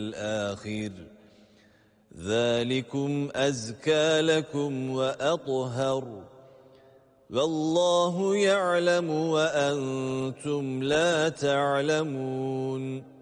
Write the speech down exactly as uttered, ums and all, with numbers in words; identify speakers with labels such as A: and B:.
A: الآخر ذلكم أزكى لكم وأطهر والله يعلم وأنتم لا تعلمون